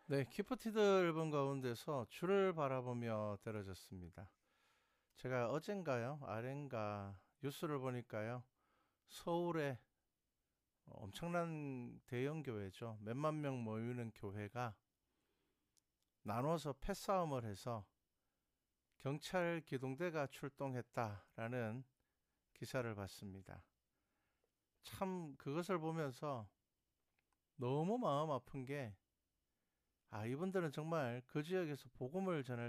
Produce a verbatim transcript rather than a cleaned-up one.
네, 기프티드 앨범 가운데서 줄을 바라보며 들어졌습니다. 제가 어젠가요, 아젠가 뉴스를 보니까요, 서울에 엄청난 대형 교회죠. 몇만 명 모이는 교회가 나눠서 패싸움을 해서 경찰 기동대가 출동했다라는 기사를 봤습니다. 참 그것을 보면서 너무 마음 아픈 게, 아, 이분들은 정말 그 지역에서 복음을 전할